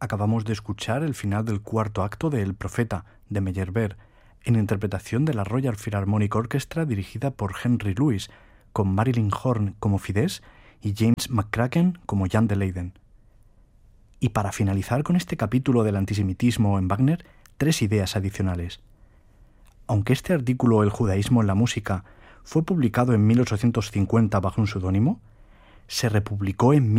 acabamos de escuchar el final del cuarto acto de El Profeta, de Meyerbeer, en interpretación de la Royal Philharmonic Orchestra dirigida por Henry Lewis, con Marilyn Horne como Fidesz y James McCracken como Jan de Leyden. Y para finalizar con este capítulo del antisemitismo en Wagner, 3 ideas adicionales. Aunque este artículo El judaísmo en la música fue publicado en 1850 bajo un seudónimo, se republicó en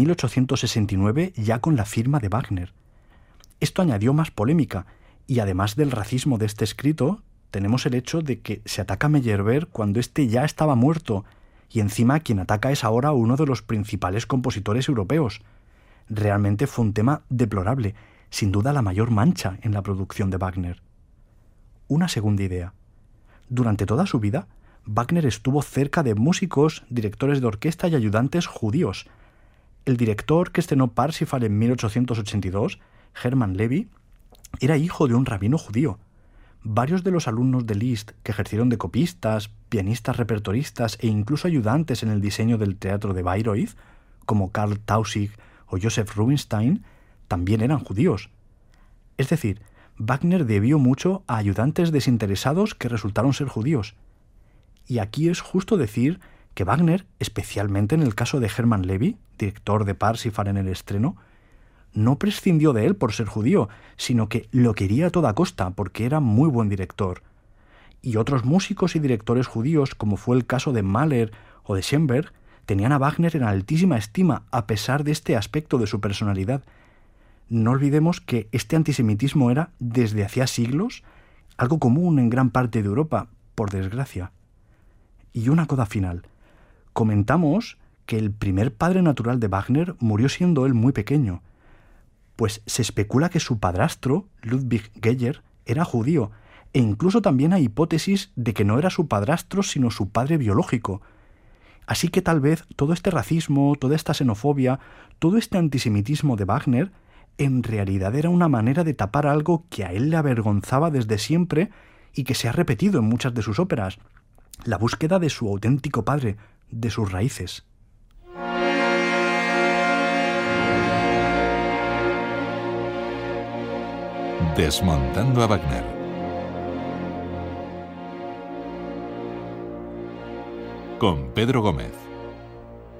1869 ya con la firma de Wagner. Esto añadió más polémica, y además del racismo de este escrito, tenemos el hecho de que se ataca a Meyerbeer cuando éste ya estaba muerto, y encima quien ataca es ahora uno de los principales compositores europeos. Realmente fue un tema deplorable, sin duda la mayor mancha en la producción de Wagner. Una segunda idea. Durante toda su vida, Wagner estuvo cerca de músicos, directores de orquesta y ayudantes judíos. El director que estrenó Parsifal en 1882, Hermann Levi, era hijo de un rabino judío. Varios de los alumnos de Liszt que ejercieron de copistas, pianistas repertoristas e incluso ayudantes en el diseño del teatro de Bayreuth, como Karl Tausig o Joseph Rubinstein, también eran judíos. Es decir, Wagner debió mucho a ayudantes desinteresados que resultaron ser judíos. Y aquí es justo decir que Wagner, especialmente en el caso de Hermann Levi, director de Parsifal en el estreno, no prescindió de él por ser judío, sino que lo quería a toda costa porque era muy buen director. Y otros músicos y directores judíos, como fue el caso de Mahler o de Schoenberg, tenían a Wagner en altísima estima a pesar de este aspecto de su personalidad. No olvidemos que este antisemitismo era, desde hacía siglos, algo común en gran parte de Europa, por desgracia. Y una coda final. Comentamos que el primer padre natural de Wagner murió siendo él muy pequeño, pues se especula que su padrastro, Ludwig Geyer, era judío, e incluso también hay hipótesis de que no era su padrastro sino su padre biológico. Así que tal vez todo este racismo, toda esta xenofobia, todo este antisemitismo de Wagner, en realidad era una manera de tapar algo que a él le avergonzaba desde siempre y que se ha repetido en muchas de sus óperas: la búsqueda de su auténtico padre, de sus raíces. Desmontando a Wagner. Con Pedro Gómez.